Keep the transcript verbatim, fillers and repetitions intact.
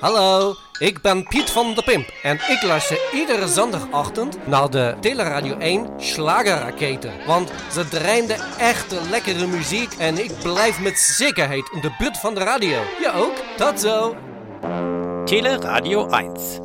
Hallo, ik ben Piet van der Pimp en ik luister iedere zondagochtend naar de Teleradio één Schlagerraketen. Want ze draaien de echte lekkere muziek en ik blijf met zekerheid in de buurt van de radio. Je ook? Tot zo! Teleradio eins.